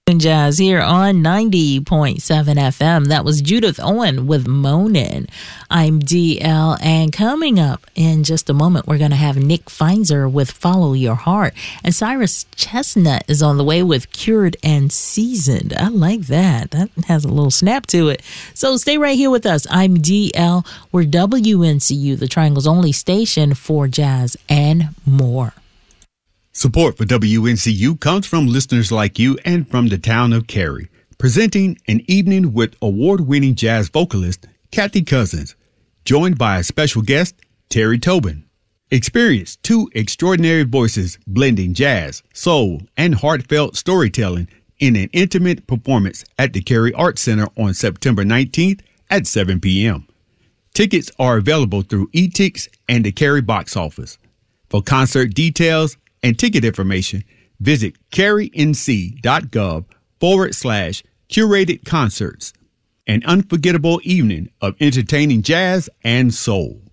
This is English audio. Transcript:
Jazz here on 90.7 FM. That was Judith Owen with Moanin'. I'm DL, and coming up in just a moment, we're going to have Nick Feinzer with Follow Your Heart. And Cyrus Chestnut is on the way with Cured and Seasoned. I like that. That has a little snap to it. So stay right here with us. I'm DL. We're WNCU, the Triangle's only station for jazz and more. Support for WNCU comes from listeners like you and from the town of Cary, presenting an evening with award-winning jazz vocalist Kathy Cousins, joined by a special guest, Terry Tobin. Experience two extraordinary voices blending jazz, soul, and heartfelt storytelling in an intimate performance at the Cary Arts Center on September 19th at 7 p.m. Tickets are available through eTix and the Cary box office. For concert details and ticket information, visit carync.gov/curated concerts. An unforgettable evening of entertaining jazz and soul.